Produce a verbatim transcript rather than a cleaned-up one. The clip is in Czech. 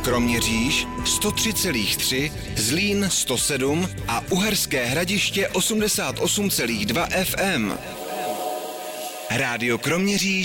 Kroměříž sto tři celá tři, Zlín sto sedm a Uherské Hradiště osmdesát osm celá dva F M. Rádio Kroměříž